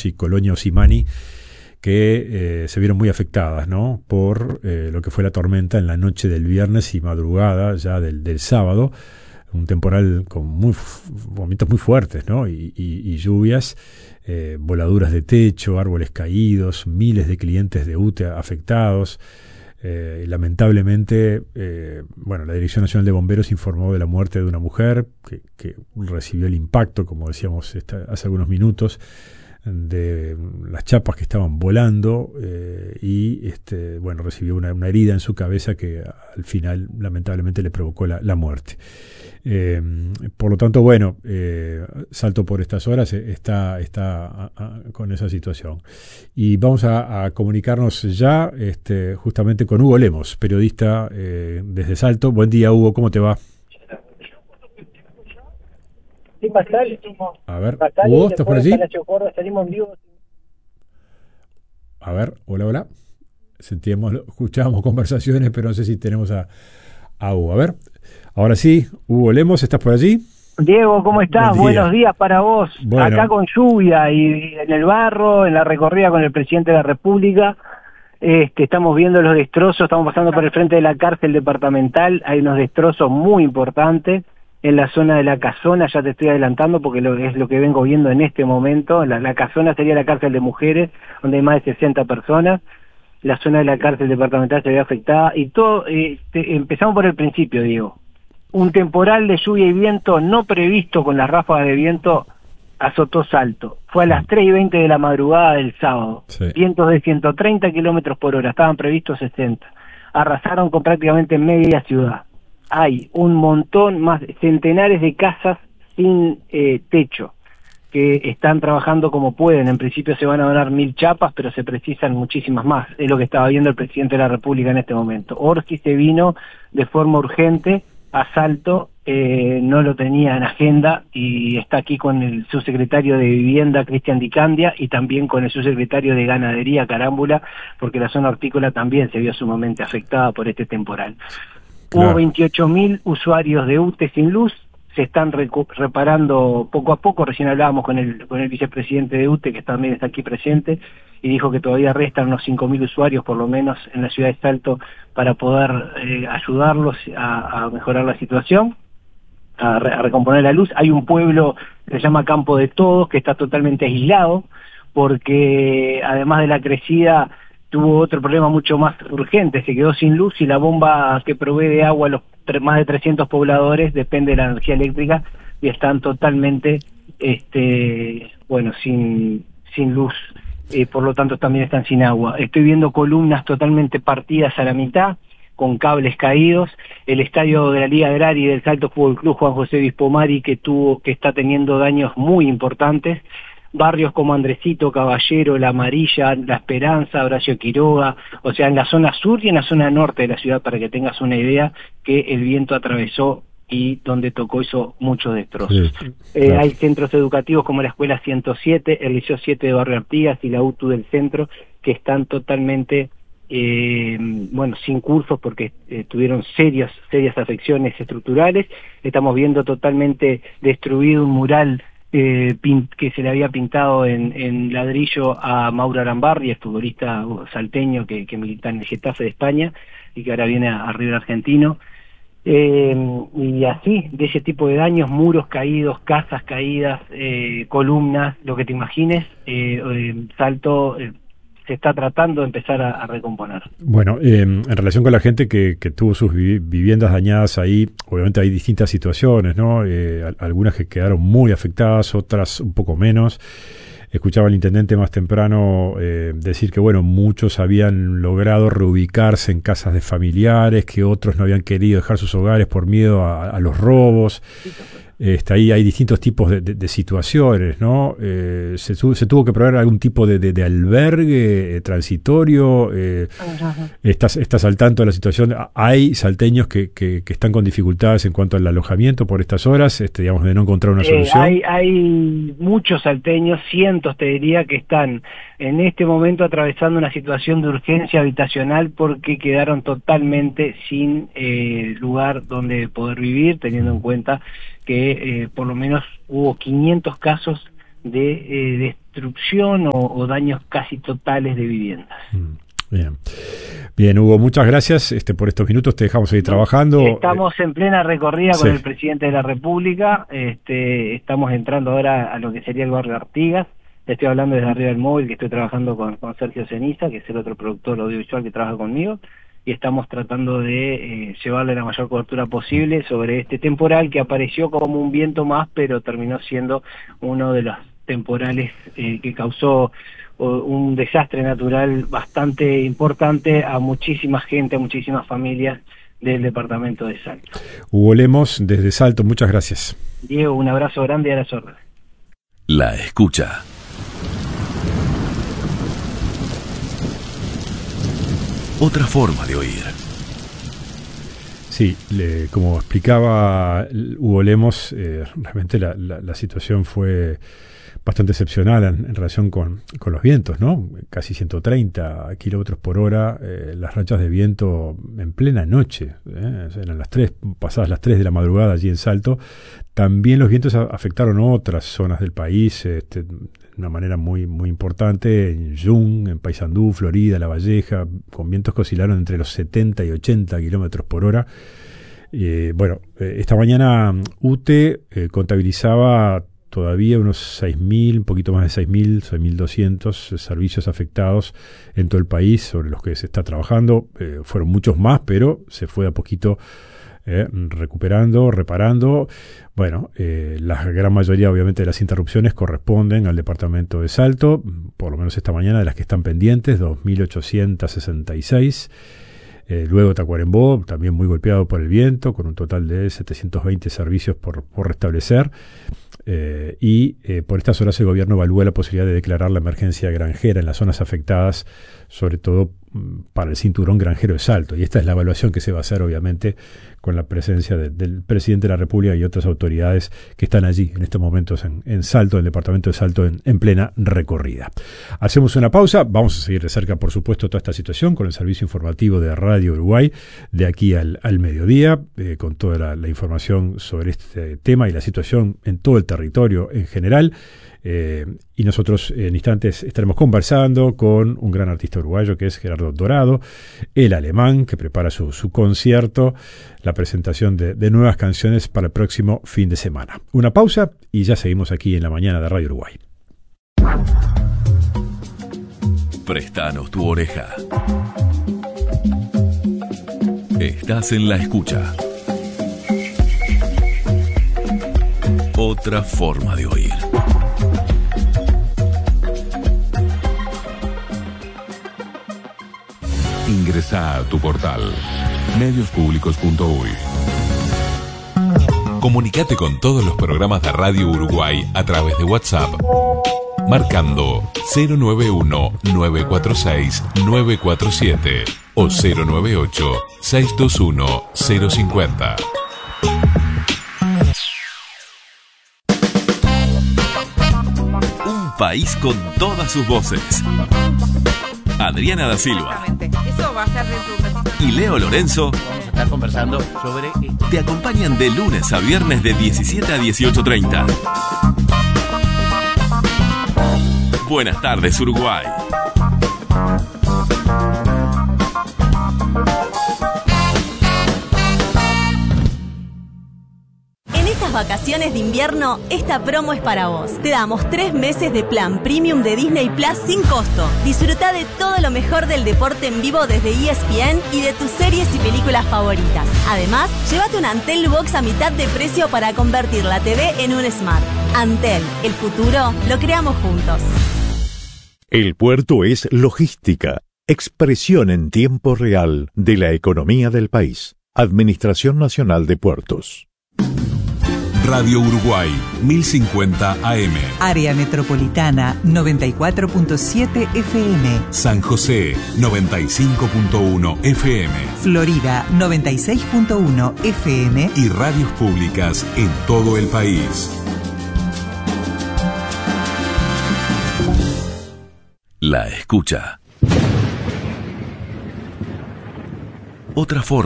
y Colonia Osimani, que se vieron muy afectadas, ¿no?, por lo que fue la tormenta en la noche del viernes y madrugada ya del sábado. Un temporal con momentos muy fuertes, ¿no?, y lluvias, voladuras de techo, árboles caídos, miles de clientes de UTE afectados. Lamentablemente, la Dirección Nacional de Bomberos informó de la muerte de una mujer que recibió el impacto, como decíamos hace algunos minutos, de las chapas que estaban volando, y recibió una herida en su cabeza que al final lamentablemente le provocó la muerte. Por lo tanto, Salto por estas horas está con esa situación. Y vamos a comunicarnos ya justamente con Hugo Lemos, periodista desde Salto. Buen día, Hugo, ¿cómo te va? Sí, Pascal. A ver, Hugo, ¿estás por allí? Salimos vivos. A ver, hola. Escuchábamos conversaciones, pero no sé si tenemos a Hugo. A ver, ahora sí, Hugo Lemos, ¿estás por allí? Diego, ¿cómo estás? Buenos días para vos. Bueno. Acá con lluvia y en el barro, en la recorrida con el presidente de la República. Estamos viendo los destrozos, estamos pasando por el frente de la cárcel departamental. Hay unos destrozos muy importantes en la zona de la Casona, ya te estoy adelantando porque es lo que vengo viendo en este momento. La Casona sería la cárcel de mujeres, donde hay más de 60 personas. La zona de la cárcel departamental se ve afectada y todo. Empezamos por el principio, Diego. Un temporal de lluvia y viento no previsto con las ráfagas de viento azotó Salto. Fue a las 3:20 de la madrugada del sábado. Sí. Vientos de 130 kilómetros por hora, estaban previstos 60. Arrasaron con prácticamente media ciudad. Hay un montón, más centenares de casas sin techo, que están trabajando como pueden. En principio se van a donar 1000 chapas, pero se precisan muchísimas más. Es lo que estaba viendo el presidente de la República en este momento. Orsi se vino de forma urgente a Salto, no lo tenía en agenda y está aquí con el subsecretario de Vivienda, Cristian Di Candia, y también con el subsecretario de Ganadería, Carámbula, porque la zona hortícola también se vio sumamente afectada por este temporal. Claro. Hubo 28.000 usuarios de UTE sin luz, se están reparando poco a poco. Recién hablábamos con el vicepresidente de UTE, que también está aquí presente, y dijo que todavía restan unos 5.000 usuarios por lo menos en la ciudad de Salto para poder ayudarlos a mejorar la situación, a recomponer la luz. Hay un pueblo que se llama Campo de Todos, que está totalmente aislado, porque además de la crecida tuvo otro problema mucho más urgente, se quedó sin luz y la bomba que provee de agua a los más de 300 pobladores depende de la energía eléctrica y están totalmente sin luz, por lo tanto también están sin agua. Estoy viendo columnas totalmente partidas a la mitad, con cables caídos. El estadio de la Liga Agraria y del Salto Fútbol Club Juan José Bispomari que está teniendo daños muy importantes. Barrios como Andresito, Caballero, La Amarilla, La Esperanza, Horacio Quiroga, o sea, en la zona sur y en la zona norte de la ciudad, para que tengas una idea, que el viento atravesó y donde tocó hizo muchos destrozos. Sí, claro. Hay centros educativos como la Escuela 107, el Liceo 7 de Barrio Artigas y la UTU del centro, que están totalmente sin cursos porque tuvieron serias afecciones estructurales. Estamos viendo totalmente destruido un mural que se le había pintado en ladrillo a Mauro Arambarri, el futbolista salteño que milita en el Getafe de España y que ahora viene a River Argentino. Y así, de ese tipo de daños, muros caídos, casas caídas, columnas, lo que te imagines. Salto se está tratando de empezar a recomponer. Bueno, en relación con la gente que tuvo sus viviendas dañadas ahí, obviamente hay distintas situaciones, ¿no? Algunas que quedaron muy afectadas, otras un poco menos. Escuchaba al intendente más temprano decir que, muchos habían logrado reubicarse en casas de familiares, que otros no habían querido dejar sus hogares por miedo a los robos. Ahí hay distintos tipos de situaciones, ¿no? Se tuvo que proveer algún tipo de albergue transitorio. Estás al tanto de la situación. Hay salteños que están con dificultades en cuanto al alojamiento por estas horas, de no encontrar una solución. Hay muchos salteños, cientos te diría, que están en este momento atravesando una situación de urgencia habitacional porque quedaron totalmente sin lugar donde poder vivir, teniendo en cuenta que por lo menos hubo 500 casos de destrucción o daños casi totales de viviendas. Bien, Hugo, muchas gracias por estos minutos. Te dejamos seguir trabajando. Estamos en plena recorrida con el presidente de la República. Estamos entrando ahora a lo que sería el barrio Artigas. Estoy hablando desde arriba del móvil, que estoy trabajando con Sergio Ceniza, que es el otro productor audiovisual que trabaja conmigo, y estamos tratando de llevarle la mayor cobertura posible sobre este temporal que apareció como un viento más, pero terminó siendo uno de los temporales que causó un desastre natural bastante importante a muchísima gente, a muchísimas familias del departamento de Salto. Hugo Lemos, desde Salto, muchas gracias. Diego, un abrazo grande y a las órdenes. La escucha. Otra forma de oír. Sí, como explicaba Hugo Lemos, realmente la situación fue bastante excepcional en relación con los vientos, ¿no? Casi 130 kilómetros por hora, las rachas de viento en plena noche, eran pasadas las 3 de la madrugada allí en Salto. También los vientos afectaron otras zonas del país de una manera muy, muy importante, en Jung, en Paysandú, Florida, La Valleja, con vientos que oscilaron entre los 70 y 80 kilómetros por hora. Esta mañana UTE contabilizaba todavía unos 6.000, un poquito más de 6.000, 6.200 servicios afectados en todo el país sobre los que se está trabajando. Fueron muchos más, pero se fue a poquito recuperando, reparando. La gran mayoría obviamente de las interrupciones corresponden al departamento de Salto, por lo menos esta mañana de las que están pendientes, 2.866. Luego Tacuarembó, también muy golpeado por el viento, con un total de 720 servicios por restablecer. Por estas horas el gobierno evalúa la posibilidad de declarar la emergencia granjera en las zonas afectadas, sobre todo para el cinturón granjero de Salto. Y esta es la evaluación que se va a hacer, obviamente, con la presencia del presidente de la República y otras autoridades que están allí en estos momentos en Salto, en el departamento de Salto, en plena recorrida. Hacemos una pausa, vamos a seguir de cerca, por supuesto, toda esta situación con el servicio informativo de Radio Uruguay de aquí al mediodía, con toda la información sobre este tema y la situación en todo el territorio en general. Y nosotros en instantes estaremos conversando con un gran artista uruguayo que es Gerardo Dorado, el alemán, que prepara su concierto, la presentación de nuevas canciones para el próximo fin de semana. Una pausa y ya seguimos aquí en la mañana de Radio Uruguay. Préstanos tu oreja. Estás en la escucha. Otra forma de oír. Ingresa a tu portal mediospublicos.uy. Comunicate con todos los programas de Radio Uruguay a través de WhatsApp, marcando 091-946-947 o 098-621-050. Un país con todas sus voces. Adriana da Silva. Eso va a ser y Leo Lorenzo vamos a estar conversando sobre te acompañan de lunes a viernes de 17 a 18:30. Buenas tardes, Uruguay. Vacaciones de invierno, esta promo es para vos. Te damos 3 meses de plan premium de Disney Plus sin costo. Disfruta de todo lo mejor del deporte en vivo desde ESPN y de tus series y películas favoritas. Además, llévate un Antel Box a mitad de precio para convertir la TV en un Smart. Antel, el futuro lo creamos juntos. El puerto es logística, expresión en tiempo real de la economía del país. Administración Nacional de Puertos. Radio Uruguay, 1050 AM. Área Metropolitana, 94.7 FM. San José, 95.1 FM. Florida, 96.1 FM. Y radios públicas en todo el país. La escucha. Otra forma